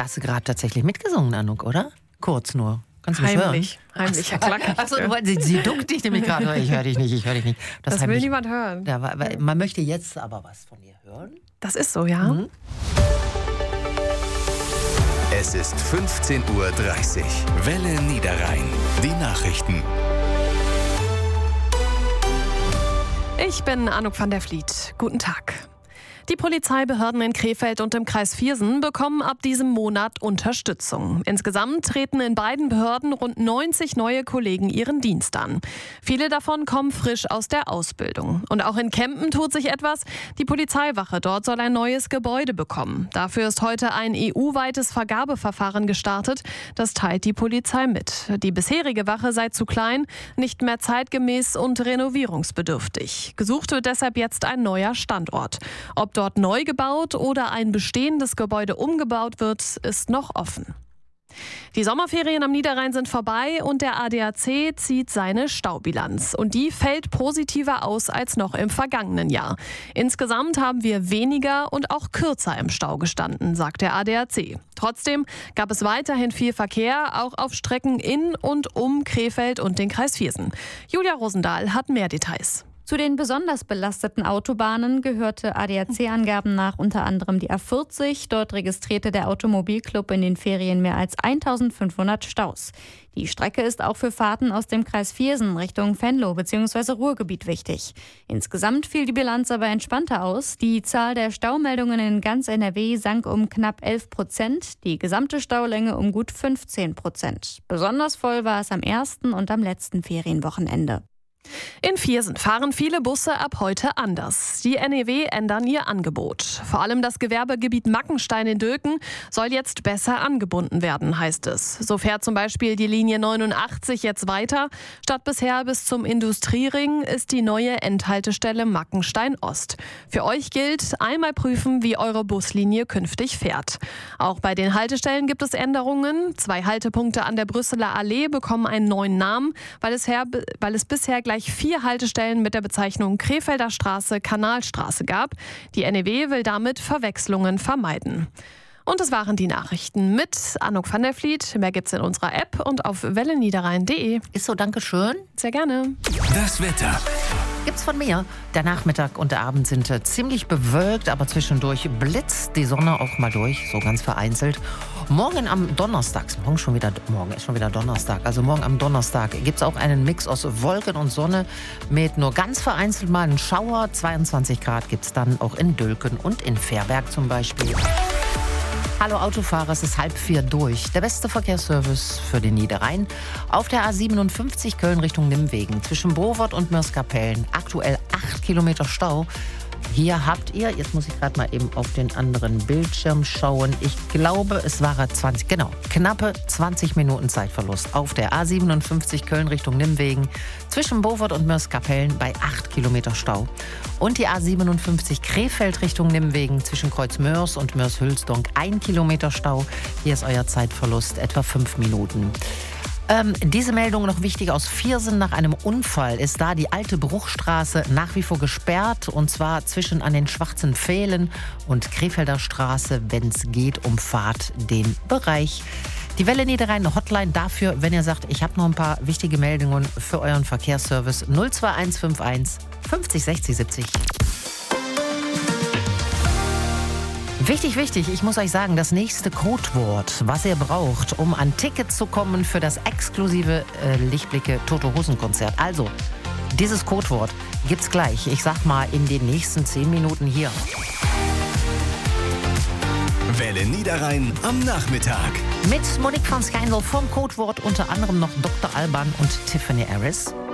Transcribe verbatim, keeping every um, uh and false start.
Da hast du gerade tatsächlich mitgesungen, Anouk, oder? Kurz nur. Kannst du mich Heimlich, hören? heimlicher Klacker. Achso, sie, sie duckt dich nämlich gerade. Ich höre dich nicht, ich höre dich nicht. Das, das will niemand hören. Ja, man möchte jetzt aber was von dir hören. Das ist so, ja. Mhm. Es ist fünfzehn Uhr dreißig. Welle Niederrhein. Die Nachrichten. Ich bin Anouk van der Vliet. Guten Tag. Die Polizeibehörden in Krefeld und im Kreis Viersen bekommen ab diesem Monat Unterstützung. Insgesamt treten in beiden Behörden rund neunzig neue Kollegen ihren Dienst an. Viele davon kommen frisch aus der Ausbildung. Und auch in Kempen tut sich etwas. Die Polizeiwache dort soll ein neues Gebäude bekommen. Dafür ist heute ein E U-weites Vergabeverfahren gestartet. Das teilt die Polizei mit. Die bisherige Wache sei zu klein, nicht mehr zeitgemäß und renovierungsbedürftig. Gesucht wird deshalb jetzt ein neuer Standort. Ob dort neu gebaut oder ein bestehendes Gebäude umgebaut wird, ist noch offen. Die Sommerferien am Niederrhein sind vorbei und der A D A C zieht seine Staubilanz. Und die fällt positiver aus als noch im vergangenen Jahr. Insgesamt haben wir weniger und auch kürzer im Stau gestanden, sagt der A D A C. Trotzdem gab es weiterhin viel Verkehr, auch auf Strecken in und um Krefeld und den Kreis Viersen. Julia Rosendahl hat mehr Details. Zu den besonders belasteten Autobahnen gehörte A D A C-Angaben nach unter anderem die A vierzig. Dort registrierte der Automobilclub in den Ferien mehr als eintausendfünfhundert Staus. Die Strecke ist auch für Fahrten aus dem Kreis Viersen Richtung Venlo bzw. Ruhrgebiet wichtig. Insgesamt fiel die Bilanz aber entspannter aus. Die Zahl der Staumeldungen in ganz N R W sank um knapp elf Prozent, die gesamte Staulänge um gut fünfzehn Prozent. Besonders voll war es am ersten und am letzten Ferienwochenende. In Viersen fahren viele Busse ab heute anders. Die N E W ändern ihr Angebot. Vor allem das Gewerbegebiet Mackenstein in Dülken soll jetzt besser angebunden werden, heißt es. So fährt zum Beispiel die Linie neunundachtzig jetzt weiter. Statt bisher bis zum Industriering ist die neue Endhaltestelle Mackenstein Ost. Für euch gilt, einmal prüfen, wie eure Buslinie künftig fährt. Auch bei den Haltestellen gibt es Änderungen. Zwei Haltepunkte an der Brüsseler Allee bekommen einen neuen Namen, weil es, her, weil es bisher gleich vier Haltestellen mit der Bezeichnung Krefelder Straße, Kanalstraße gab. Die N E W will damit Verwechslungen vermeiden. Und das waren die Nachrichten mit Anouk van der Vliet. Mehr gibt's in unserer App und auf welle niederrhein punkt de. Ist so, danke schön. Sehr gerne. Das Wetter. Gibt's von mir. Der Nachmittag und der Abend sind äh, ziemlich bewölkt, aber zwischendurch blitzt die Sonne auch mal durch, so ganz vereinzelt. Morgen am Donnerstag, morgen schon wieder, morgen ist schon wieder Donnerstag, also morgen am Donnerstag gibt's auch einen Mix aus Wolken und Sonne mit nur ganz vereinzelt mal einen Schauer. zweiundzwanzig Grad gibt's dann auch in Dülken und in Verberg zum Beispiel. Hallo Autofahrer, es ist halb vier durch. Der beste Verkehrsservice für den Niederrhein. Auf der A siebenundfünfzig Köln Richtung Nimwegen zwischen Bovert und Mörs-Kapellen aktuell acht Kilometer Stau. Hier habt ihr, jetzt muss ich gerade mal eben auf den anderen Bildschirm schauen. Ich glaube, es waren zwanzig, genau, knappe zwanzig Minuten Zeitverlust auf der A siebenundfünfzig Köln Richtung Nimwegen zwischen Bovert und Mörs-Kapellen bei acht Kilometer Stau. Und die A siebenundfünfzig Krefeld Richtung Nimwegen zwischen Kreuzmörs und Mörs-Hülsdonk ein Kilometer Stau. Hier ist euer Zeitverlust etwa fünf Minuten. Ähm, diese Meldung noch wichtig aus Viersen. Nach einem Unfall ist da die alte Bruchstraße nach wie vor gesperrt. Und zwar zwischen an den Schwarzen Pfählen und Krefelder Straße, wenn es geht, umfahrt den Bereich. Die Welle Niederrhein Hotline dafür, wenn ihr sagt, ich habe noch ein paar wichtige Meldungen für euren Verkehrsservice. null zwei eins fünf eins fünfzig sechzig siebzig. Wichtig, wichtig, ich muss euch sagen, das nächste Codewort, was ihr braucht, um an Tickets zu kommen für das exklusive äh, Lichtblicke Tote Hosen Konzert. Also, dieses Codewort gibt's gleich, ich sag mal, in den nächsten zehn Minuten hier. Welle Niederrhein am Nachmittag. Mit Monique van Schijndel vom Codewort, unter anderem noch Doktor Alban und Tiffany Harris.